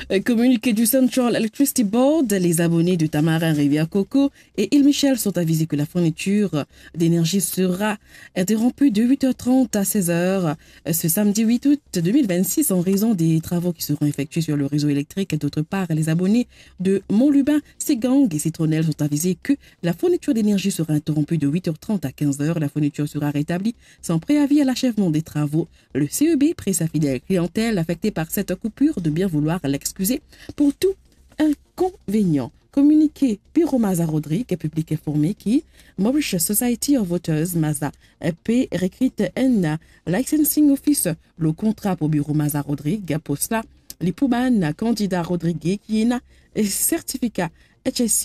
Communiqué du Central Electricity Board, les abonnés de Tamarin, Rivière Coco et Île Michel sont avisés que la fourniture d'énergie sera interrompue de 8h30 à 16h ce samedi 8 août 2026 en raison des travaux qui seront effectués sur le réseau électrique. D'autre part, les abonnés de Montlubin, Ségang et Citronnelle sont avisés que la fourniture d'énergie sera interrompue de 8h30 à 15h. La fourniture sera rétablie sans préavis à l'achèvement des travaux. Le CEB prie sa fidèle clientèle affectée par cette coupure de bien vouloir l'excuser pour tout inconvénient. Communiqué Bureau Maza Rodrigue, public informé qui Mauritius Society of Voters Maza P. recrute un licensing office. Le contrat pour Bureau Maza Rodrigue pour cela, les Pouban candidat Rodrigue qui est un certificat HSC